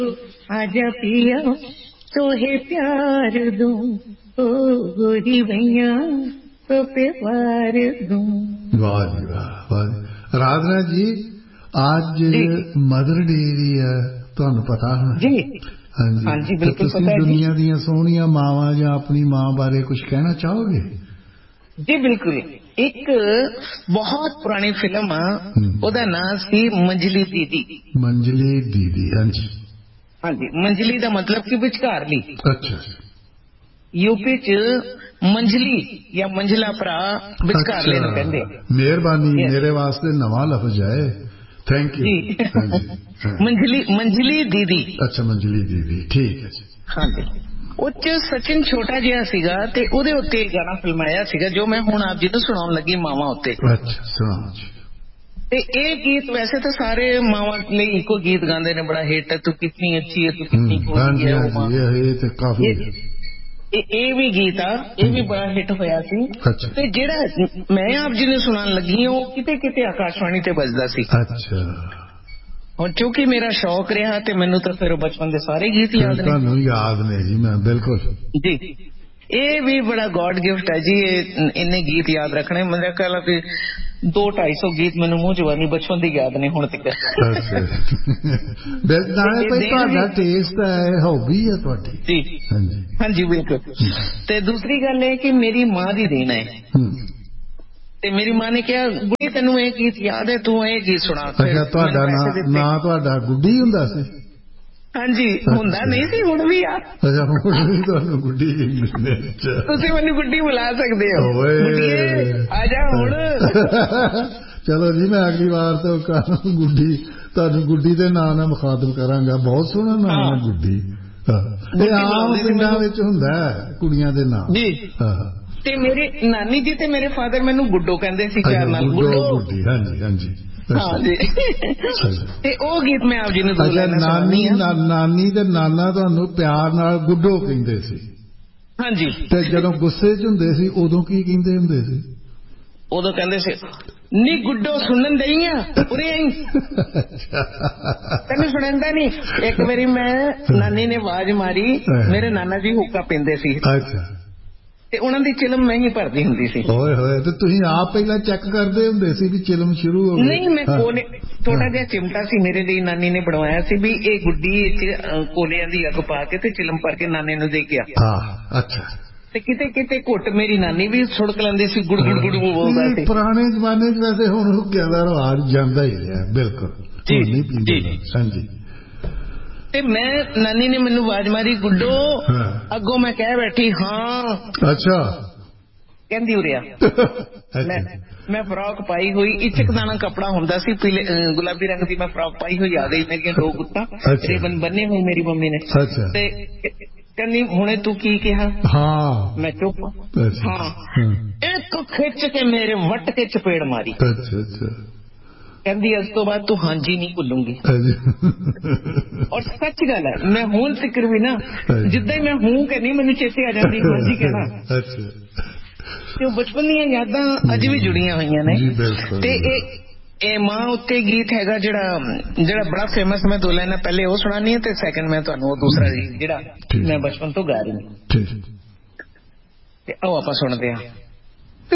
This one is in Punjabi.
आजा पिया तोहे प्यार दूं, ओ गोरी भैया तो पे वार दूं। वाह जी वाह। राधना जी आज मदर डे दी है, ਤੁਹਾਨੂੰ पता होना जी? ਹਾਂਜੀ ਹਾਂਜੀ ਬਿਲकुल ਤੁਸੀਂ पता है ਦੁਨੀਆ ਦੀਆਂ ਸੋਹਣੀਆਂ ਮਾਵਾਂ ਜਾਂ ਆਪਣੀ ਮਾਂ ਬਾਰੇ ਕੁਝ ਕਹਿਣਾ ਚਾਹੋਗੇ? जी बिल्कुल। एक बहुत पुरानी फिल्म ओदा नाम सी मंजली दीदी। मंजली दीदी, हाँ जी हाँ जी। मंजली का मतलब कि विचकारली। अच्छा। यूपी च मंजली या मंजला भरा विचकारले नूं कहंदे। मेहरबानी, मेरे वास्ते नवा लफ्ज है, थैंक यू जी। मंजली दीदी। अच्छा मंजली दीदी, ठीक है जी। हाँ जी। उच सचिन छोटा जिहा सीगा ते उहदे उत्ते गाना फिल्माया सीगा जो मैं हुण आप जी नूं सुणाउण लगी, मावां उत्ते। अच्छा सुणाओ जी। ते ये गीत वैसे तो सारे मावां लई इको गीत गांदे ने, बड़ा हिट, तू कितनी अच्छी है, तू कितनी खोली है, वो मां। ये ते काफी ये भी गीत आ, ये भी बड़ा हिट होया सी। अच्छा। ते जेड़ा मैं आप जी नूं सुणाउण लगी हां वो किते किते आकाशवाणी ते बजदा सी। अच्छा। और चूंकि मेरा शौक रहा ते मैनू तो फिर बचपन के सारे गीत याद ने। तुहानू याद ने जी, मैं बिल्कुल जी। ये भी बड़ा गॉड गिफ्ट है जी, इन्ने गीत याद रखने। मेरा ख्याल है 200-250 गीत मैनू मूंह जवानी बचपन दी याद ने हुण तक। नाले भाई तुहाडा टेस्ट है, हॉबी है तुहाडी। जी हाँ जी, हाँ जी बिल्कुल। ते दूसरी गल है कि मेरी मां दी देन है। ते मेरी मां ने कहा गुड़ी तेनू ये गीत याद है, तू ये गीत सुना। अच्छा तुहाडा ना तुहाडा गुड्डी हुंदा सी? हाँ जी हुंदा नहीं सी, हुण भी आ। अच्छा हुण भी तुहानू गुड्डी कहंदे ने? तुसीं मैनू गुड्डी बुला सकदे हो। गुड्डीए आ जा हुण। चलो जी मैं अगली बार तो गुड्डी तुहानू गुड्डी दे नाम नाल मुखातब करांगा। बहुत सोहना नाम है गुड्डी। ਇਹ ਆਮ ਪਿੰਡਾਂ ਵਿੱਚ ਹੁੰਦਾ ਕੁੜੀਆਂ ਦੇ ਨਾਮ ਜੀ। ਤੇ ਮੇਰੇ ਨਾਨੀ ਜੀ ਤੇ ਮੇਰੇ ਫਾਦਰ ਮੈਨੂੰ ਗੁੱਡੋ ਕਹਿੰਦੇ ਸੀ, ਪਿਆਰ ਨਾਲ ਗੁੱਡੋ ਗੁੱਡੀ। ਹਾਂਜੀ ਹਾਂਜੀ हाँ जी। ਤੇ ਉਹ ਗੀਤ ਮੈਂ ਆਪ ਜੀ ਨੂੰ ਦੋ ਲੈਣਾ ਚਾਹੁੰਦੀ ਹਾਂ। ਨਾਨੀ ਤੇ ਨਾਨਾ ਤੁਹਾਨੂੰ ਪਿਆਰ ਨਾਲ ਗੁੱਡੋ ਕਹਿੰਦੇ ਸੀ? ਹਾਂਜੀ। ਤੇ ਜਦੋਂ ਗੁੱਸੇ 'ਚ ਹੁੰਦੇ ਸੀ ਉਦੋਂ ਕੀ ਕਹਿੰਦੇ ਹੁੰਦੇ ਸੀ? ਉਦੋਂ ਕਹਿੰਦੇ ਸੀ ਨੀ ਗੁੱਡੋ ਸੁਣਨ ਦਈ ਆ ਉਰੇ ਆਈ, ਤੈਨੂੰ ਸੁਣਦਾ ਨਹੀਂ। ਇੱਕ ਵਾਰੀ ਮੈਂ ਨਾਨੀ ਨੇ ਆਵਾਜ਼ ਮਾਰੀ, ਮੇਰੇ ਨਾਨਾ ਜੀ ਹੁੱਕਾ ਪੀਂਦੇ ਸੀ। ਅੱਛਾ। ਤੇ ਉਹਨਾਂ ਦੀ ਚਿਲਮ ਮੈਂ ਹੀ ਭਰਦੀ ਹੁੰਦੀ ਸੀ। ਓਏ ਹੋਏ, ਤੇ ਤੁਸੀਂ ਆਪ ਪਹਿਲਾਂ ਚੈੱਕ ਕਰਦੇ ਹੁੰਦੇ ਸੀ ਵੀ ਚਿਲਮ ਸ਼ੁਰੂ ਹੋ ਗਈ? ਨਹੀਂ, ਮੈਂ ਕੋਲੇ ਥੋੜਾ ਜਿਹਾ ਚਿਮਟਾ ਸੀ ਮੇਰੇ ਲਈ ਨਾਨੀ ਨੇ ਬਣਵਾਇਆ ਸੀ ਵੀ ਇਹ ਗੁੱਡੀ ਚ ਕੋਲਿਆਂ ਦੀ ਅੱਗ ਪਾ ਕੇ ਤੇ ਚਿਲਮ ਭਰ ਕੇ ਨਾਨੇ ਨੂੰ ਦੇ ਕੇ ਆ। ਹਾਂ ਅੱਛਾ। ਤੇ ਕਿਤੇ ਕਿਤੇ ਘੁੱਟ ਮੇਰੀ ਨਾਨੀ ਵੀ ਸੁੜਕ ਲੈਂਦੀ ਸੀ, ਗੁੜ ਗੁੜ ਗੁੜ ਬੋਲਦਾ ਸੀ। ਪੁਰਾਣੇ ਜ਼ਮਾਨੇ 'ਚ ਵੈਸੇ ਹੁਣ ਹੁੱਕਿਆਂ ਦਾ ਰਿਵਾਜ ਜਾਂਦਾ ਹੀ ਰਿਹਾ ਬਿਲਕੁਲ। ਜੀ ਜੀ ਹਾਂਜੀ। ਤੇ ਮੈਂ ਨਾਨੀ ਨੇ ਮੈਨੂੰ ਆਵਾਜ਼ ਮਾਰੀ ਗੁੱਡੋ, ਅੱਗੋਂ ਮੈਂ ਕਹਿ ਬੈਠੀ ਹਾਂ। ਅੱਛਾ। ਕਹਿੰਦੀ ਉਰਿਆ। ਮੈਂ ਫਰਾਕ ਪਾਈ ਹੋਈ, ਇਚਕ ਦਾਣਾ ਕੱਪੜਾ ਹੁੰਦਾ ਸੀ, ਪੀਲੇ ਗੁਲਾਬੀ ਰੰਗ ਦੀ ਮੈਂ ਫਰਾਕ ਪਾਈ ਹੋਈ ਆ ਗਈ, ਮੇਰੀਆਂ 2 ਗੁੱਤਾਂ ਰਿਬਨ ਬੰਨੇ ਹੋਏ ਮੇਰੀ ਮੰਮੀ ਨੇ। ਤੇ ਕਹਿੰਦੀ ਹੁਣੇ ਤੂੰ ਕੀ ਕਿਹਾ? ਹਾਂ। ਮੈਂ ਚੁੱਪ। ਹਾਂ। ਇੱਕ ਖਿੱਚ ਕੇ ਮੇਰੇ ਵੱਟ ਕੇ ਚਪੇੜ ਮਾਰੀ। ਅੱਛਾ ਅੱਛਾ। ਕਹਿੰਦੀ ਅੱਜ ਤੋਂ ਬਾਅਦ ਤੂੰ ਹਾਂਜੀ ਨਹੀਂ ਭੁੱਲੂੰਗੀ। ਔਰ ਸੱਚ ਗੱਲ ਹੈ, ਮੈਂ ਹੁਣ ਜ਼ਿਕਰ ਵੀ ਨਾ ਜਿੱਦਾਂ ਹੀ ਮੈਂ ਹੂੰ ਕਹਿੰਦੀ ਮੈਨੂੰ ਚੇਤੇ ਆ ਜਾਂਦੀ ਹਾਂਜੀ ਕਹਿਣਾ। ਤੇ ਉਹ ਬਚਪਨ ਦੀਆਂ ਯਾਦਾਂ ਅੱਜ ਵੀ ਜੁੜੀਆਂ ਹੋਈਆਂ ਨੇ। ਤੇ ਇਹ ਮਾਂ ਉੱਤੇ ਗੀਤ ਹੈਗਾ ਜਿਹੜਾ ਬੜਾ ਫੇਮਸ, ਮੈਂ 2 ਲਾਈਨਾਂ ਪਹਿਲੇ ਉਹ ਸੁਣਾਨੀ ਹੈ ਤੇ ਸੈਕਿੰਡ ਮੈਂ ਤੁਹਾਨੂੰ ਉਹ ਦੂਸਰਾ ਜਿਹੜਾ ਮੈਂ ਬਚਪਨ ਤੋਂ ਗਾ ਰਹੀ ਹਾਂ। ਤੇ ਆਓ ਆਪਾਂ ਸੁਣਦੇ ਹਾਂ।